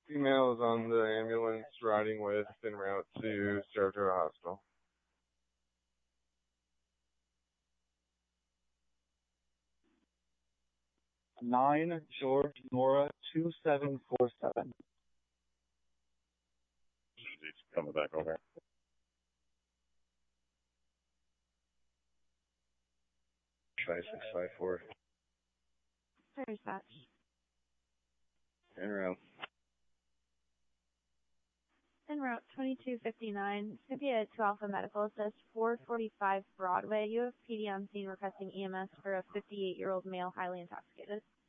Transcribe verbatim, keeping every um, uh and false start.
Female is on the ambulance riding with en route to Saratoga Hospital. Nine George Nora two seven four seven. She's coming back over. Five six five four. Sorry, dispatch. En route. En route twenty-two fifty-nine, Cynthia to Alpha Medical Assist, four forty-five Broadway. You have P D on scene requesting E M S for a fifty-eight-year-old male highly intoxicated.